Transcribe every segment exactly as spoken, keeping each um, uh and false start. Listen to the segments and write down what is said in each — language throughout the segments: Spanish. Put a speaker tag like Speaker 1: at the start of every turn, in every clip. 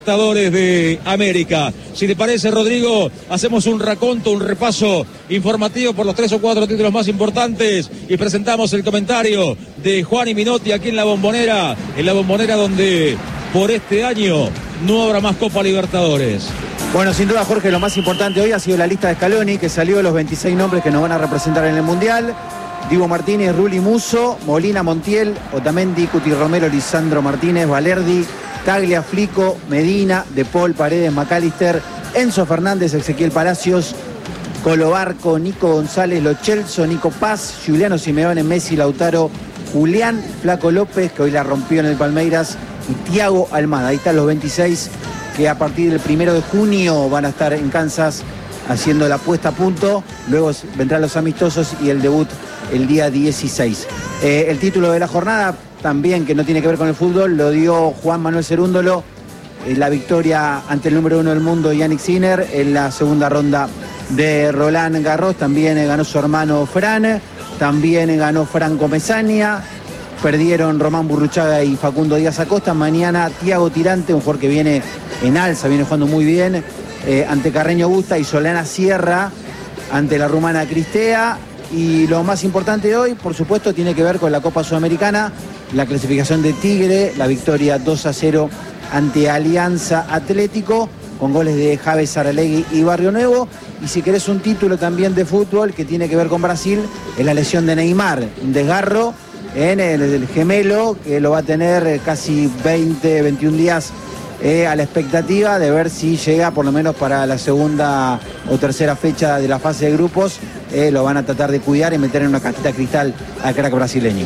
Speaker 1: Libertadores de América. Si te parece, Rodrigo, hacemos un raconto, un repaso informativo por los tres o cuatro títulos más importantes y presentamos el comentario de Juan y Minotti aquí en la Bombonera, en la Bombonera donde por este año no habrá más Copa Libertadores.
Speaker 2: Bueno, sin duda, Jorge, lo más importante hoy ha sido la lista de Scaloni, que salió de los veintiséis nombres que nos van a representar en el Mundial. Diego Martínez, Rulli Musso, Molina, Montiel, Otamendi, Cuti Romero, Lisandro Martínez, Valerdi, Taglia, Flico, Medina, De Paul, Paredes, McAllister, Enzo Fernández, Ezequiel Palacios, Colo Barco, Nico González, Lo Celso, Nico Paz, Juliano Simeone, Messi, Lautaro, Julián, Flaco López, que hoy la rompió en el Palmeiras, y Thiago Almada. Ahí están los veintiséis que a partir del primero de junio van a estar en Kansas haciendo la puesta a punto. Luego vendrán los amistosos y el debut el día dieciséis. Eh, el título de la jornada, también que no tiene que ver con el fútbol, lo dio Juan Manuel Cerúndolo, eh, la victoria ante el número uno del mundo, Yannick Sinner, en la segunda ronda de Roland Garros. También eh, ganó su hermano Fran, también eh, ganó Franco Mesania, perdieron Román Burruchaga y Facundo Díaz Acosta. Mañana Thiago Tirante, un jugador que viene en alza, viene jugando muy bien, eh, ante Carreño Busta, y Solana Sierra ante la rumana Cristea. Y lo más importante de hoy, por supuesto, tiene que ver con la Copa Sudamericana, la clasificación de Tigre, la victoria dos a cero ante Alianza Atlético, con goles de Javes Saralegui y Barrio Nuevo. Y si querés un título también de fútbol que tiene que ver con Brasil, es la lesión de Neymar, un desgarro en el, el gemelo, que lo va a tener casi veinte, veintiún días eh, a la expectativa de ver si llega por lo menos para la segunda o tercera fecha de la fase de grupos. Eh, lo van a tratar de cuidar y meter en una cajita cristal al crack brasileño.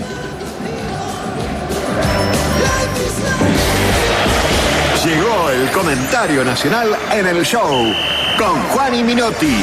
Speaker 3: Llegó el comentario nacional en el show con Juan y Minotti.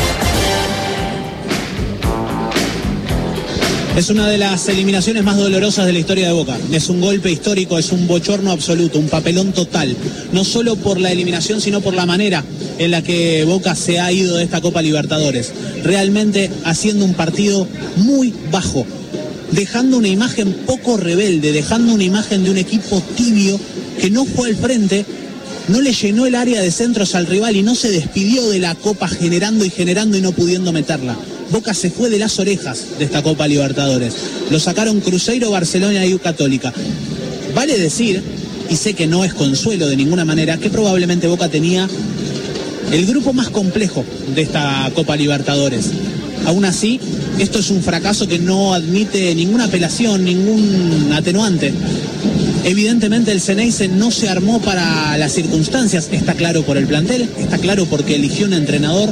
Speaker 4: Es una de las eliminaciones más dolorosas de la historia de Boca. Es un golpe histórico, es un bochorno absoluto, un papelón total. No solo por la eliminación, sino por la manera en la que Boca se ha ido de esta Copa Libertadores. Realmente haciendo un partido muy bajo, dejando una imagen poco rebelde, dejando una imagen de un equipo tibio que no fue al frente, no le llenó el área de centros al rival y no se despidió de la Copa generando y generando y no pudiendo meterla. Boca se fue de las orejas de esta Copa Libertadores. Lo sacaron Cruzeiro, Barcelona y U Católica. Vale decir, y sé que no es consuelo de ninguna manera, que probablemente Boca tenía el grupo más complejo de esta Copa Libertadores. Aún así, esto es un fracaso que no admite ninguna apelación, ningún atenuante. Evidentemente el Ceneice no se armó para las circunstancias, está claro por el plantel, está claro porque eligió un entrenador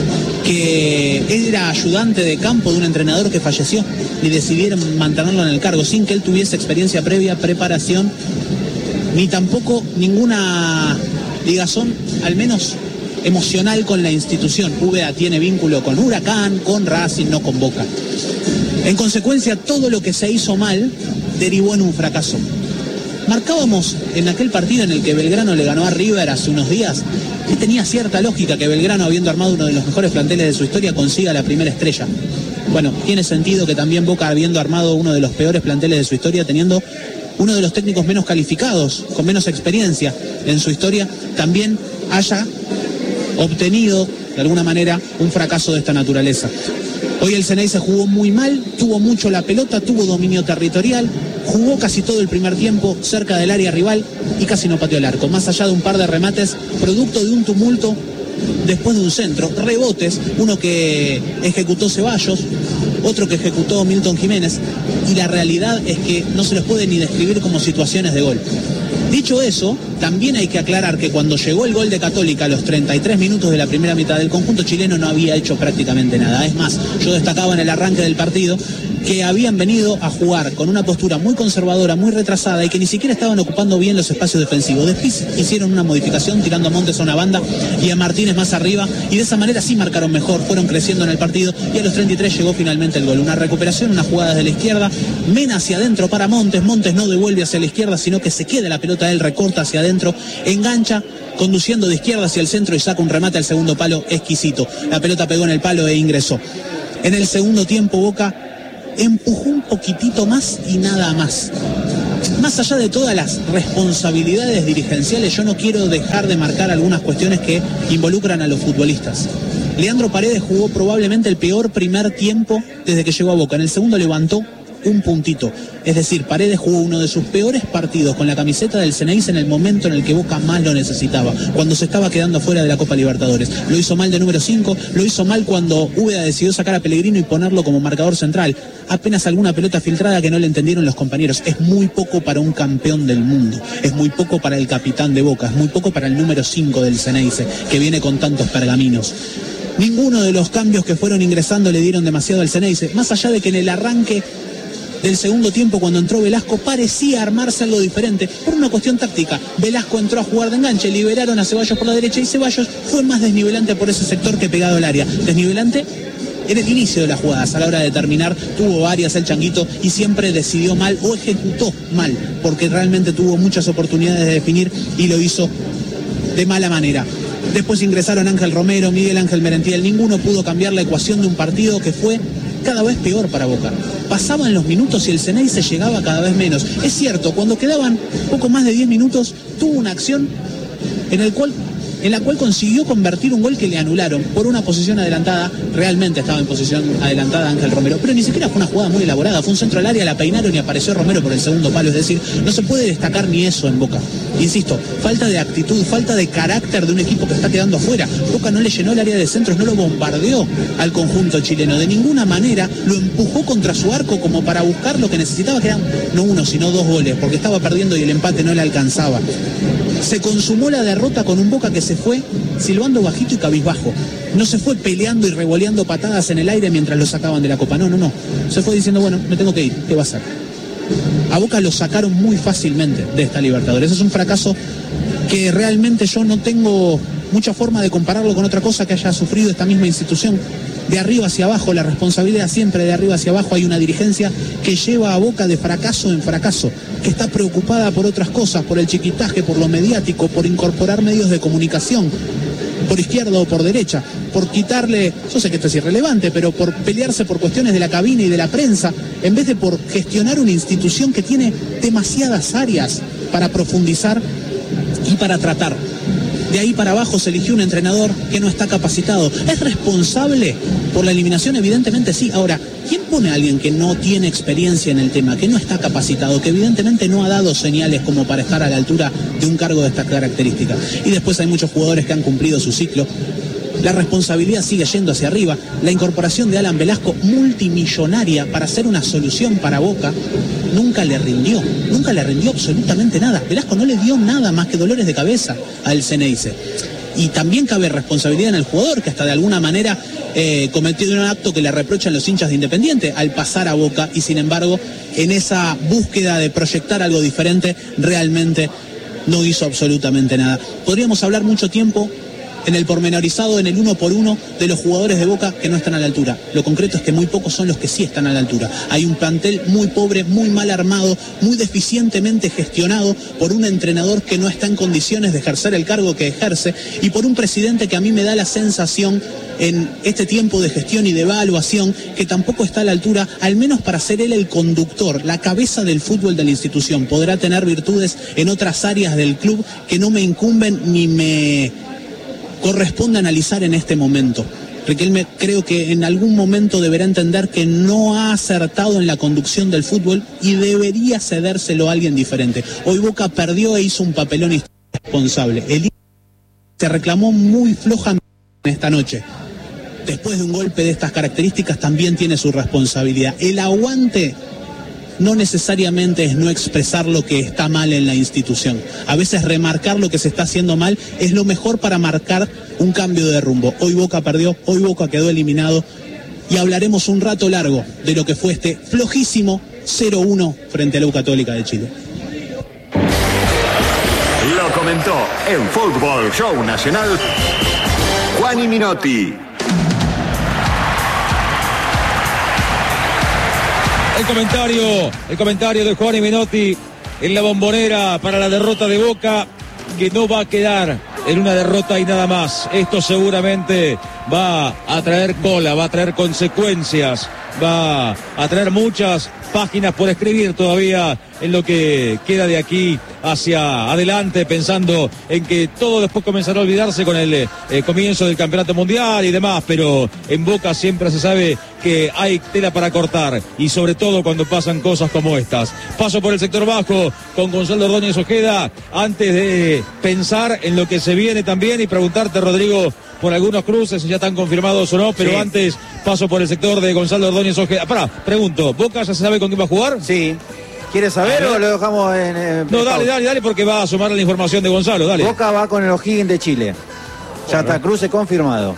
Speaker 4: que era ayudante de campo de un entrenador que falleció y decidieron mantenerlo en el cargo sin que él tuviese experiencia previa, preparación, ni tampoco ninguna ligazón, al menos emocional, con la institución. V A tiene vínculo con Huracán, con Racing, no con Boca. En consecuencia, todo lo que se hizo mal derivó en un fracaso. Marcábamos en aquel partido en el que Belgrano le ganó a River hace unos días, que tenía cierta lógica que Belgrano, habiendo armado uno de los mejores planteles de su historia, consiga la primera estrella. Bueno, tiene sentido que también Boca, habiendo armado uno de los peores planteles de su historia, teniendo uno de los técnicos menos calificados, con menos experiencia en su historia, también haya obtenido, de alguna manera, un fracaso de esta naturaleza. Hoy el Ceneice jugó muy mal, tuvo mucho la pelota, tuvo dominio territorial, jugó casi todo el primer tiempo cerca del área rival y casi no pateó el arco. Más allá de un par de remates, producto de un tumulto después de un centro, rebotes, uno que ejecutó Ceballos, otro que ejecutó Milton Jiménez, y la realidad es que no se los puede ni describir como situaciones de gol. Dicho eso, también hay que aclarar que cuando llegó el gol de Católica a los treinta y tres minutos de la primera mitad, del conjunto chileno no había hecho prácticamente nada. Es más, yo destacaba en el arranque del partido que habían venido a jugar con una postura muy conservadora, muy retrasada, y que ni siquiera estaban ocupando bien los espacios defensivos. Después hicieron una modificación tirando a Montes a una banda y a Martínez más arriba, y de esa manera sí marcaron mejor, fueron creciendo en el partido, y a los treinta y tres llegó finalmente el gol. Una recuperación, una jugada desde la izquierda, Mena hacia adentro para Montes, Montes no devuelve hacia la izquierda, sino que se queda la pelota, él recorta hacia adentro, engancha, conduciendo de izquierda hacia el centro y saca un remate al segundo palo exquisito. La pelota pegó en el palo e ingresó. En el segundo tiempo Boca empujó un poquitito más y nada más. más allá de todas las responsabilidades dirigenciales, yo no quiero dejar de marcar algunas cuestiones que involucran a los futbolistas. Leandro Paredes jugó probablemente el peor primer tiempo desde que llegó a Boca. En el segundo levantó un puntito. Es decir, Paredes jugó uno de sus peores partidos con la camiseta del Ceneice en el momento en el que Boca más lo necesitaba, cuando se estaba quedando fuera de la Copa Libertadores. Lo hizo mal de número cinco, lo hizo mal cuando Úbeda decidió sacar a Pellegrino y ponerlo como marcador central. Apenas alguna pelota filtrada que no le entendieron los compañeros. Es muy poco para un campeón del mundo, es muy poco para el capitán de Boca, es muy poco para el número cinco del Ceneice, que viene con tantos pergaminos. Ninguno de los cambios que fueron ingresando le dieron demasiado al Ceneice, más allá de que en el arranque del segundo tiempo, cuando entró Velasco, parecía armarse algo diferente por una cuestión táctica. Velasco entró a jugar de enganche, liberaron a Ceballos por la derecha y Ceballos fue más desnivelante por ese sector que pegado al área. Desnivelante en el inicio de las jugadas, a la hora de terminar tuvo varias el Changuito y siempre decidió mal o ejecutó mal, porque realmente tuvo muchas oportunidades de definir y lo hizo de mala manera. Después ingresaron Ángel Romero, Miguel Ángel Merentiel, ninguno pudo cambiar la ecuación de un partido que fue cada vez peor para Boca. Pasaban los minutos y el Ceneice llegaba cada vez menos. Es cierto, cuando quedaban poco más de diez minutos, tuvo una acción en el cual en la cual consiguió convertir un gol que le anularon por una posición adelantada. Realmente estaba en posición adelantada Ángel Romero, pero ni siquiera fue una jugada muy elaborada, fue un centro al área, la peinaron y apareció Romero por el segundo palo. Es decir, no se puede destacar ni eso en Boca. Insisto, falta de actitud, falta de carácter de un equipo que está quedando afuera. Boca no le llenó el área de centros, no lo bombardeó al conjunto chileno, de ninguna manera lo empujó contra su arco como para buscar lo que necesitaba, que eran no uno sino dos goles, porque estaba perdiendo y el empate no le alcanzaba. Se consumó la derrota con un Boca que se fue silbando bajito y cabizbajo. No se fue peleando y revoleando patadas en el aire mientras lo sacaban de la Copa. No, no, no. Se fue diciendo, bueno, me tengo que ir. ¿Qué va a hacer? A Boca lo sacaron muy fácilmente de esta Libertadores. Es un fracaso que realmente yo no tengo mucha forma de compararlo con otra cosa que haya sufrido esta misma institución. De arriba hacia abajo, la responsabilidad siempre de arriba hacia abajo. Hay una dirigencia que lleva a Boca de fracaso en fracaso, que está preocupada por otras cosas, por el chiquitaje, por lo mediático, por incorporar medios de comunicación, por izquierda o por derecha, por quitarle, yo sé que esto es irrelevante, pero por pelearse por cuestiones de la cabina y de la prensa, en vez de por gestionar una institución que tiene demasiadas áreas para profundizar y para tratar. De ahí para abajo se eligió un entrenador que no está capacitado. ¿Es responsable por la eliminación? Evidentemente sí. Ahora, ¿quién pone a alguien que no tiene experiencia en el tema, que no está capacitado, que evidentemente no ha dado señales como para estar a la altura de un cargo de estas características? Y después hay muchos jugadores que han cumplido su ciclo. La responsabilidad sigue yendo hacia arriba. La incorporación de Alan Velasco, multimillonaria, para hacer una solución para Boca, nunca le rindió. Nunca le rindió absolutamente nada. Velasco no le dio nada más que dolores de cabeza al Ceneice. Y también cabe responsabilidad en el jugador, que hasta de alguna manera eh, cometió un acto que le reprochan los hinchas de Independiente al pasar a Boca, y sin embargo, en esa búsqueda de proyectar algo diferente, realmente no hizo absolutamente nada. Podríamos hablar mucho tiempo en el pormenorizado, en el uno por uno de los jugadores de Boca que no están a la altura. Lo concreto es que muy pocos son los que sí están a la altura. Hay un plantel muy pobre, muy mal armado, muy deficientemente gestionado por un entrenador que no está en condiciones de ejercer el cargo que ejerce, y por un presidente que a mí me da la sensación en este tiempo de gestión y de evaluación que tampoco está a la altura, al menos para ser él el conductor, la cabeza del fútbol de la institución. Podrá tener virtudes en otras áreas del club que no me incumben ni me corresponde analizar en este momento. Riquelme creo que en algún momento deberá entender que no ha acertado en la conducción del fútbol y debería cedérselo a alguien diferente. Hoy Boca perdió e hizo un papelón irresponsable. El se reclamó muy flojamente esta noche. Después de un golpe de estas características también tiene su responsabilidad. El aguante no necesariamente es no expresar lo que está mal en la institución. A veces remarcar lo que se está haciendo mal es lo mejor para marcar un cambio de rumbo. Hoy Boca perdió, hoy Boca quedó eliminado, y hablaremos un rato largo de lo que fue este flojísimo cero uno frente a la U Católica de Chile.
Speaker 3: Lo comentó en Fútbol Show Nacional Juani Minotti.
Speaker 1: El comentario, el comentario de Juani Minotti en la Bombonera para la derrota de Boca, que no va a quedar en una derrota y nada más. Esto seguramente va a traer cola, va a traer consecuencias, va a traer muchas páginas por escribir todavía en lo que queda de aquí hacia adelante, pensando en que todo después comenzará a olvidarse con el eh, comienzo del campeonato mundial y demás, pero en Boca siempre se sabe que hay tela para cortar, y sobre todo cuando pasan cosas como estas. Paso por el sector bajo con Gonzalo Ordóñez Ojeda, antes de pensar en lo que se viene también y preguntarte, Rodrigo, por algunos cruces, si ya están confirmados o no, pero sí. Antes paso por el sector de Gonzalo Ordóñez Ojeda. Pará, pregunto, ¿Boca ya se sabe con quién va a jugar?
Speaker 2: Sí. ¿Quieres saber o lo dejamos en...? en
Speaker 1: no, dale, dale, dale, porque va a sumar la información de Gonzalo, dale.
Speaker 2: Boca va con el O'Higgins de Chile. Ya bueno. Está cruce confirmado.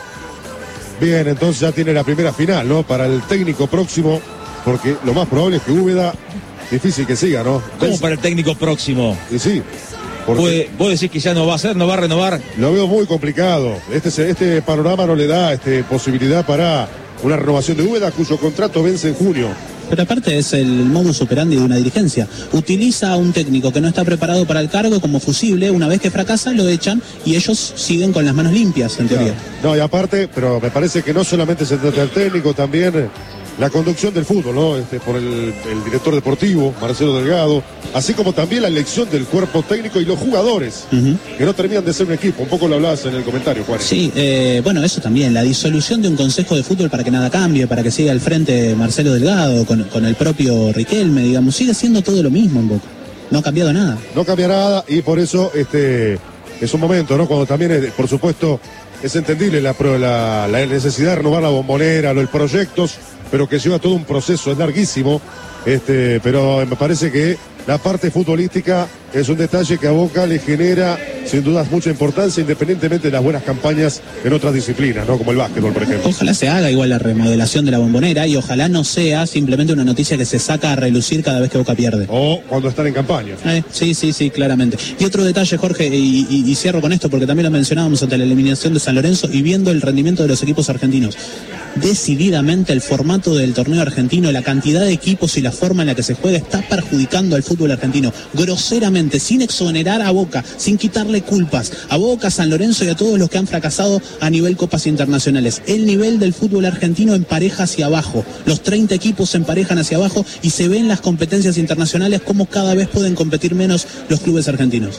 Speaker 5: Bien, entonces ya tiene la primera final, ¿no? Para el técnico próximo, porque lo más probable es que Úbeda, difícil que siga, ¿no?
Speaker 1: ¿Cómo ¿Ves? Para el técnico próximo?
Speaker 5: Y sí.
Speaker 1: Porque ¿Vos decís que ya no va a hacer, no va a renovar?
Speaker 5: Lo veo muy complicado. Este, este panorama no le da este, posibilidad para una renovación de Úbeda, cuyo contrato vence en junio.
Speaker 4: Pero aparte es el modus operandi de una dirigencia. Utiliza a un técnico que no está preparado para el cargo como fusible, una vez que fracasa lo echan y ellos siguen con las manos limpias, en teoría.
Speaker 5: No, y aparte, pero me parece que no solamente se trata del técnico, también la conducción del fútbol, ¿no? Este, por el, el director deportivo, Marcelo Delgado, así como también la elección del cuerpo técnico y los jugadores, uh-huh. que no terminan de ser un equipo. Un poco lo hablabas en el comentario, Juan.
Speaker 4: Sí, eh, bueno, eso también, la disolución de un consejo de fútbol para que nada cambie, para que siga al frente Marcelo Delgado, con, con el propio Riquelme, digamos, sigue siendo todo lo mismo en Boca. No ha cambiado nada.
Speaker 5: No cambia nada y por eso este es un momento, ¿no? Cuando también, por supuesto, es entendible la, la, la necesidad de renovar la Bombonera, los proyectos, pero que lleva todo un proceso, es larguísimo, este, pero me parece que la parte futbolística es un detalle que a Boca le genera, sin dudas, mucha importancia, independientemente de las buenas campañas en otras disciplinas, ¿no? Como el básquetbol, por ejemplo.
Speaker 4: Ojalá se haga igual la remodelación de la Bombonera y ojalá no sea simplemente una noticia que se saca a relucir cada vez que Boca pierde.
Speaker 5: O cuando están en campaña.
Speaker 4: Eh, sí, sí, sí, claramente. Y otro detalle, Jorge, y, y, y cierro con esto porque también lo mencionábamos ante la eliminación de San Lorenzo y viendo el rendimiento de los equipos argentinos. Decididamente el formato del torneo argentino, la cantidad de equipos y la forma en la que se juega está perjudicando al fútbol argentino, groseramente, sin exonerar a Boca, sin quitarle culpas a Boca, San Lorenzo y a todos los que han fracasado a nivel copas internacionales. El nivel del fútbol argentino empareja hacia abajo, los treinta equipos se emparejan hacia abajo y se ven las competencias internacionales como cada vez pueden competir menos los clubes argentinos.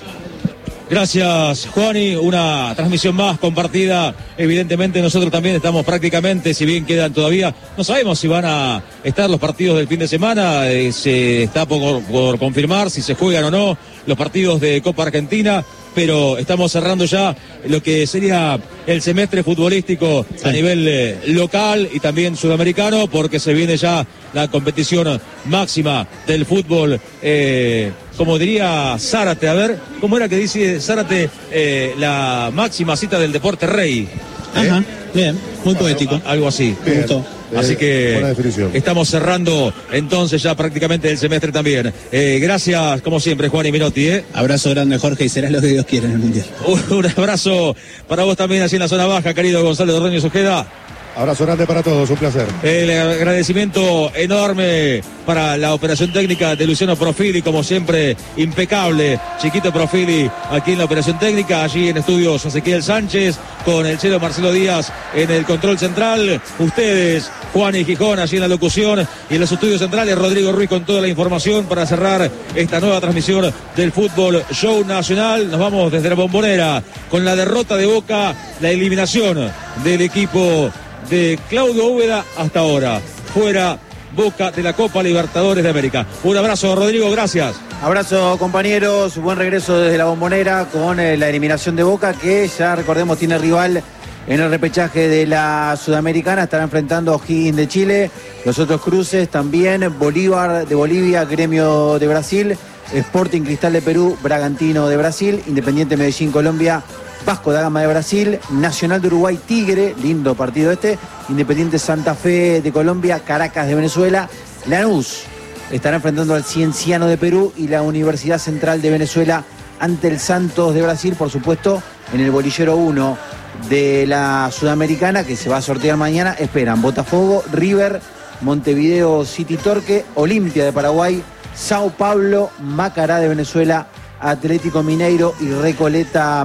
Speaker 1: Gracias, Juani, una transmisión más compartida. Evidentemente nosotros también estamos prácticamente, si bien quedan todavía, no sabemos si van a estar los partidos del fin de semana, eh, se está por, por confirmar si se juegan o no los partidos de Copa Argentina, pero estamos cerrando ya lo que sería el semestre futbolístico sí. a nivel eh, local y también sudamericano, porque se viene ya la competición máxima del fútbol, eh, como diría Zárate, a ver, ¿cómo era que dice Zárate? Eh, la máxima cita del deporte rey.
Speaker 4: Ajá, ¿eh? Bien, muy poético.
Speaker 1: Algo, algo así.
Speaker 5: Bien.
Speaker 1: Así que
Speaker 5: eh,
Speaker 1: estamos cerrando entonces ya prácticamente el semestre también. Eh, gracias, como siempre, Juan y Minotti. ¿eh?
Speaker 4: Abrazo grande, Jorge, y será lo que Dios quiera en el Mundial.
Speaker 1: Un, un abrazo para vos también allí en la zona baja, querido Gonzalo Ordóñez Ojeda.
Speaker 5: Abrazo grande para todos, un placer.
Speaker 1: El agradecimiento enorme para la operación técnica de Luciano Profili, como siempre, impecable. Chiquito Profili aquí en la operación técnica, allí en estudios Ezequiel Sánchez, con el chelo Marcelo Díaz en el control central. Ustedes, Juan y Gijón, allí en la locución, y en los estudios centrales, Rodrigo Ruiz con toda la información para cerrar esta nueva transmisión del Fútbol Show Nacional. Nos vamos desde la Bombonera con la derrota de Boca, la eliminación del equipo de Claudio Úbeda hasta ahora. Fuera Boca de la Copa Libertadores de América. Un abrazo, Rodrigo, gracias.
Speaker 2: Abrazo, compañeros, buen regreso desde la Bombonera con eh, la eliminación de Boca, que ya recordemos tiene rival en el repechaje de la Sudamericana. Estará enfrentando a O'Higgins de Chile. Los otros cruces también: Bolívar de Bolivia, Gremio de Brasil, Sporting Cristal de Perú, Bragantino de Brasil, Independiente Medellín Colombia, Vasco da Gama de Brasil, Nacional de Uruguay Tigre, lindo partido este, Independiente Santa Fe de Colombia, Caracas de Venezuela, Lanús estará enfrentando al Cienciano de Perú y la Universidad Central de Venezuela ante el Santos de Brasil, por supuesto, en el bolillero uno de la Sudamericana, que se va a sortear mañana. Esperan Botafogo, River, Montevideo City Torque, Olimpia de Paraguay, Sao Paulo, Macará de Venezuela, Atlético Mineiro y Recoleta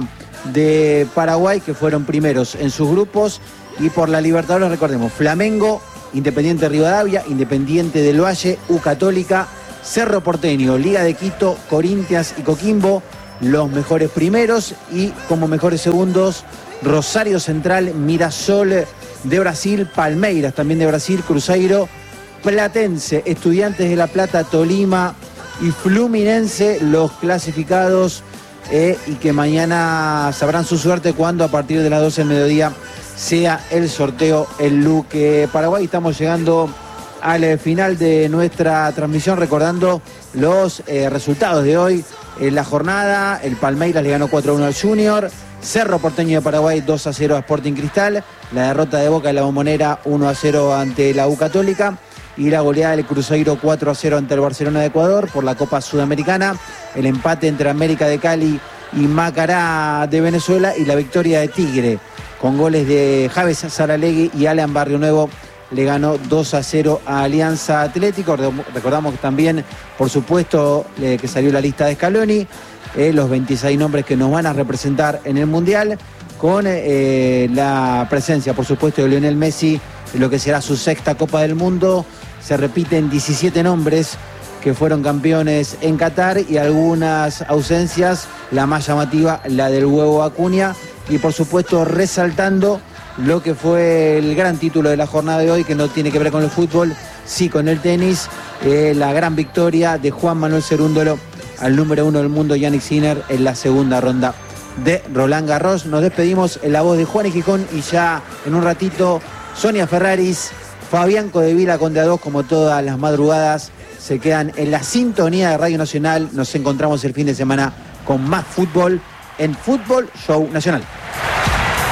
Speaker 2: de Paraguay, que fueron primeros en sus grupos. Y por la Libertadores, recordemos, Flamengo, Independiente Rivadavia, Independiente del Valle, U Católica, Cerro Porteño, Liga de Quito, Corinthians y Coquimbo, los mejores primeros, y como mejores segundos, Rosario Central, Mirassol de Brasil, Palmeiras también de Brasil, Cruzeiro, Platense, Estudiantes de La Plata, Tolima y Fluminense, los clasificados, eh, y que mañana sabrán su suerte cuando a partir de las doce del mediodía sea el sorteo en Luque, Paraguay. Estamos llegando al final de nuestra transmisión, recordando los eh, resultados de hoy en la jornada. El Palmeiras le ganó cuatro a uno al Junior, Cerro Porteño de Paraguay dos a cero a Sporting Cristal, la derrota de Boca en la Bombonera uno a cero ante la U Católica, y la goleada del Cruzeiro cuatro a cero ante el Barcelona de Ecuador por la Copa Sudamericana, el empate entre América de Cali y Macará de Venezuela, y la victoria de Tigre con goles de Javes Saralegui y Alan Barrio Nuevo. Le ganó dos a cero a Alianza Atlético. Recordamos también, por supuesto, eh, que salió la lista de Scaloni, eh, los veintiséis nombres que nos van a representar en el Mundial, con eh, la presencia, por supuesto, de Lionel Messi en lo que será su sexta Copa del Mundo. Se repiten diecisiete nombres que fueron campeones en Qatar, y algunas ausencias, la más llamativa, la del Huevo Acuña, y por supuesto resaltando lo que fue el gran título de la jornada de hoy, que no tiene que ver con el fútbol, sí con el tenis, eh, la gran victoria de Juan Manuel Cerúndolo al número uno del mundo, Yannick Sinner, en la segunda ronda de Roland Garros. Nos despedimos en la voz de Juan y Gijón, y ya en un ratito Sonia Ferraris, Fabián Codevila con De A dos, como todas las madrugadas, se quedan en la sintonía de Radio Nacional. Nos encontramos el fin de semana con más fútbol en Fútbol Show Nacional.